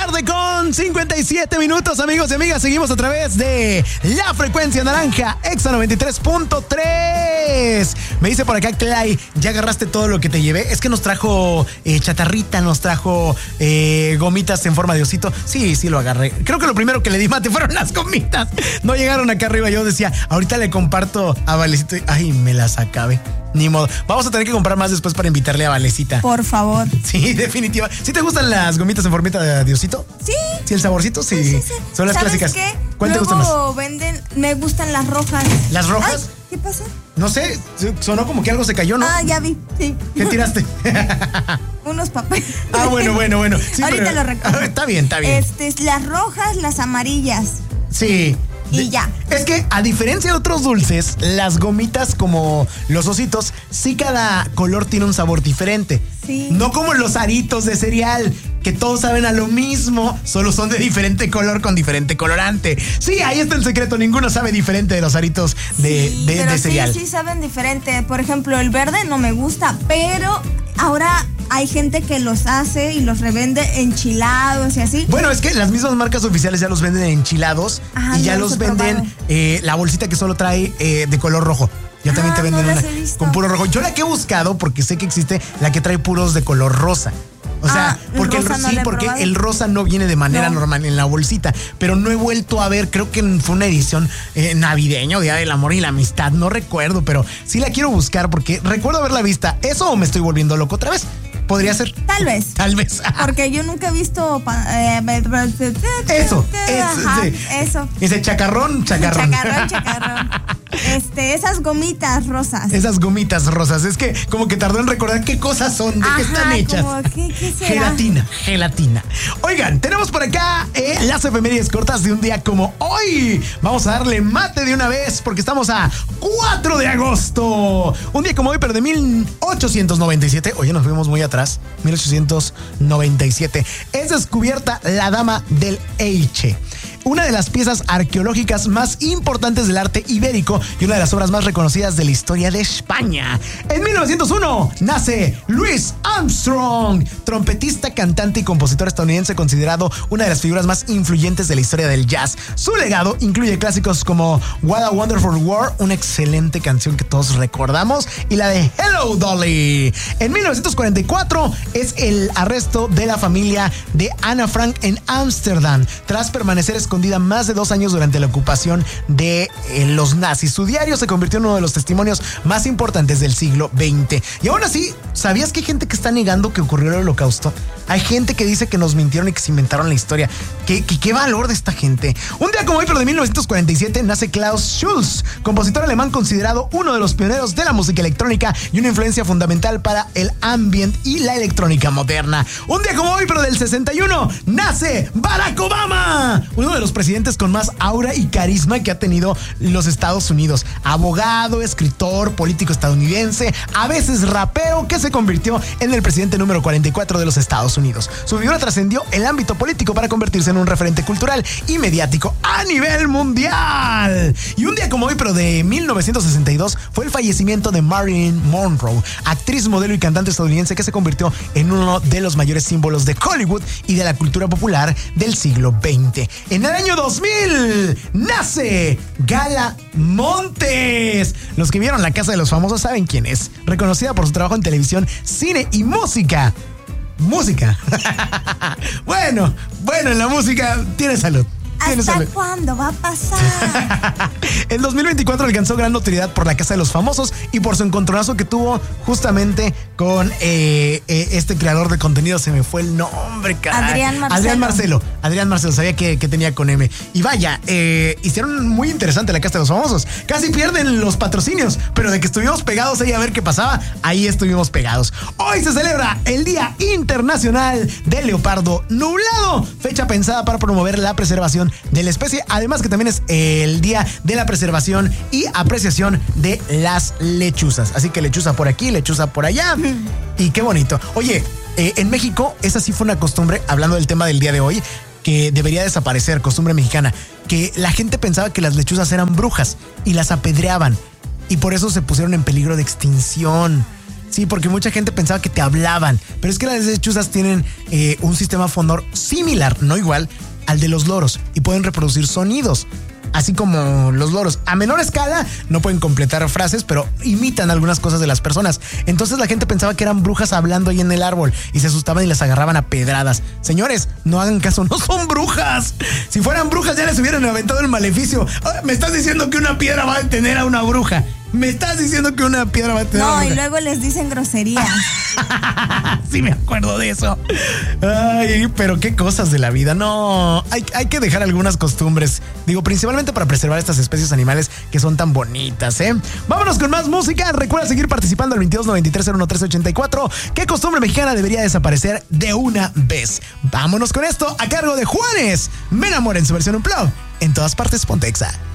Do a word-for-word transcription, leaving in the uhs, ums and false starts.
tarde con cincuenta y siete minutos, amigos y amigas. Seguimos a través de la frecuencia naranja, Exa noventa y tres punto tres. Me dice por acá, Clay, ¿ya agarraste todo lo que te llevé? Es que nos trajo eh, chatarrita, nos trajo eh, gomitas en forma de osito. Sí, sí lo agarré. Creo que lo primero que le di mate fueron las gomitas. No llegaron acá arriba. Yo decía, ahorita le comparto a Valecito. Ay, me las acabé. Ni modo. Vamos a tener que comprar más después para invitarle a Valecita. Por favor. Sí, definitiva. ¿Sí te gustan las gomitas en formita de diosito? Sí. ¿Sí, el saborcito? Sí. Sí, sí, sí. Son las ¿Sabes clásicas. Qué? ¿Cuál Luego te gusta más? venden, me gustan las rojas. ¿Las rojas? Ay, ¿qué pasó? No sé, sonó como que algo se cayó, ¿no? Ah, ya vi, sí. ¿Qué tiraste? Unos papeles. Ah, bueno, bueno, bueno. Sí, ahorita pero... lo recuerdo. Está bien, está bien. Este, las rojas, las amarillas. Sí. Y ya. Es que a diferencia de otros dulces, las gomitas como los ositos, sí cada color tiene un sabor diferente. Sí. No como los aritos de cereal, que todos saben a lo mismo, solo son de diferente color con diferente colorante. Sí, ahí está el secreto, ninguno sabe diferente de los aritos de, sí, de, pero de cereal. Sí, sí saben diferente. Por ejemplo, el verde no me gusta, pero ahora hay gente que los hace y los revende enchilados y así. Bueno, es que las mismas marcas oficiales ya los venden enchilados. Ajá, y ya los, los venden eh, la bolsita que solo trae eh, de color rojo. Ya ah, también te venden no una con puro rojo. Yo la que he buscado, porque sé que existe la que trae puros de color rosa. O sea, ah, porque, el, el, no sí, porque el rosa no viene de manera no. normal en la bolsita, pero no he vuelto a ver, creo que fue una edición eh, navideña o Día del Amor y la Amistad, no recuerdo, pero sí la quiero buscar porque recuerdo haberla vista. ¿Eso o me estoy volviendo loco otra vez? Podría ser. Tal vez. Tal vez. Porque yo nunca he visto. Eh, eso. Ajá, es, sí. Eso. Dice chacarrón, chacarrón. Chacarrón, chacarrón. Este, esas gomitas rosas. Esas gomitas rosas. Es que como que tardó en recordar qué cosas son, de Ajá, qué están hechas. Como, ¿qué, qué será? Gelatina, gelatina. Oigan, tenemos por acá eh, las efemérides cortas de un día como hoy. Vamos a darle mate de una vez porque estamos a cuatro de agosto. Un día como hoy, pero de mil ochocientos noventa y siete. Oye, nos fuimos muy atrás. mil ochocientos noventa y siete. Es descubierta la Dama del Elche, una de las piezas arqueológicas más importantes del arte ibérico y una de las obras más reconocidas de la historia de España. En mil novecientos uno nace Louis Armstrong, trompetista, cantante y compositor estadounidense, considerado una de las figuras más influyentes de la historia del jazz. Su legado incluye clásicos como What a Wonderful World, una excelente canción que todos recordamos, y la de Hello Dolly. En mil novecientos cuarenta y cuatro es el arresto de la familia de Ana Frank en Ámsterdam, tras permanecer escondida más de dos años durante la ocupación de eh, los nazis. Su diario se convirtió en uno de los testimonios más importantes del siglo veinte. Y aún así, ¿sabías que hay gente que está negando que ocurrió el Holocausto? Hay gente que dice que nos mintieron y que se inventaron la historia. ¿Qué, qué, qué valor de esta gente? Un día como hoy, pero de mil novecientos cuarenta y siete, nace Klaus Schulze, compositor alemán considerado uno de los pioneros de la música electrónica y una influencia fundamental para el ambient y la electrónica moderna. Un día como hoy, pero del sesenta y uno, nace Barack Obama, uno de los presidentes con más aura y carisma que ha tenido los Estados Unidos. Abogado, escritor, político estadounidense, a veces rapero, que se convirtió en el presidente número cuarenta y cuatro de los Estados Unidos. Su figura trascendió el ámbito político para convertirse en un referente cultural y mediático a nivel mundial. Y un día como hoy, pero de mil novecientos sesenta y dos, fue el fallecimiento de Marilyn Monroe, actriz, modelo y cantante estadounidense que se convirtió en uno de los mayores símbolos de Hollywood y de la cultura popular del siglo veinte. En el año dos mil nace Gala Montes. Los que vieron La Casa de los Famosos saben quién es. Reconocida por su trabajo en televisión, cine y música. Música. bueno, bueno, en la música tiene salud. ¿Hasta cuándo va a pasar? En dos mil veinticuatro alcanzó gran notoriedad por La Casa de los Famosos y por su encontronazo que tuvo justamente con eh, eh, este creador de contenido. Se me fue el nombre, caray. Adrián Marcelo. Adrián Marcelo. Adrián Marcelo, sabía que, que tenía con M. Y vaya, eh, hicieron muy interesante La Casa de los Famosos. Casi pierden los patrocinios, pero de que estuvimos pegados ahí a ver qué pasaba, ahí estuvimos pegados. Hoy se celebra el Día Internacional del Leopardo Nublado, fecha pensada para promover la preservación de la especie, además que también es el día de la preservación y apreciación de las lechuzas. Así que lechuza por aquí, lechuza por allá. Y qué bonito. Oye, eh, en México esa sí fue una costumbre, hablando del tema del día de hoy, que debería desaparecer, costumbre mexicana, que la gente pensaba que las lechuzas eran brujas y las apedreaban y por eso se pusieron en peligro de extinción. Sí, porque mucha gente pensaba que te hablaban, pero es que las lechuzas tienen eh, un sistema fonor similar, no igual, al de los loros y pueden reproducir sonidos. Así como los loros. A menor escala no pueden completar frases, pero imitan algunas cosas de las personas. Entonces la gente pensaba que eran brujas hablando ahí en el árbol y se asustaban y las agarraban a pedradas. Señores, no hagan caso, no son brujas. Si fueran brujas ya les hubieran aventado el maleficio. Me estás diciendo que una piedra va a detener a una bruja. Me estás diciendo que una piedra va a tener. No, y luego les dicen groserías. Sí, me acuerdo de eso. Ay, pero qué cosas de la vida. No, hay, hay que dejar algunas costumbres. Digo, principalmente para preservar estas especies animales que son tan bonitas, ¿eh? Vámonos con más música. Recuerda seguir participando al veintidós noventa y tres cero uno tres ochenta y cuatro. ¿Qué costumbre mexicana debería desaparecer de una vez? Vámonos con esto a cargo de Juanes. Me enamora en su versión Unplugged. En todas partes, Ponte Exa.